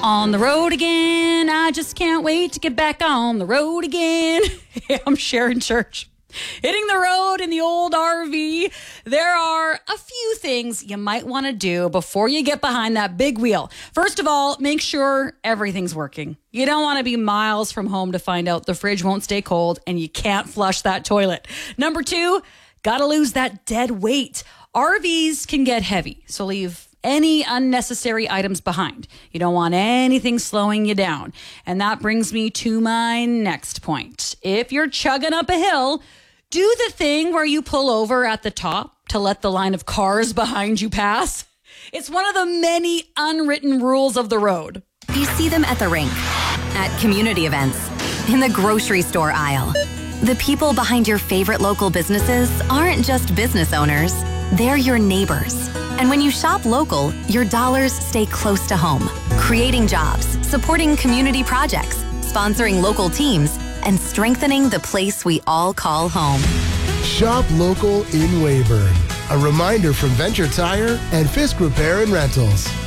On the road again. I just can't wait to get back on the road again. I'm Sharon Church. Hitting the road in the old RV. There are a few things you might want to do before you get behind that big wheel. First of all, make sure everything's working. You don't want to be miles from home to find out the fridge won't stay cold and you can't flush that toilet. Number 2, gotta lose that dead weight. RVs can get heavy, so leave any unnecessary items behind. You don't want anything slowing you down. And that brings me to my next point. If you're chugging up a hill, do the thing where you pull over at the top to let the line of cars behind you pass. It's one of the many unwritten rules of the road. You see them at the rink, at community events, in the grocery store aisle. The people behind your favorite local businesses aren't just business owners. They're your neighbors. And when you shop local, your dollars stay close to home, creating jobs, supporting community projects, sponsoring local teams, and strengthening the place we all call home. Shop local in Weyburn. A reminder from Venture Tire and Fisk Repair and Rentals.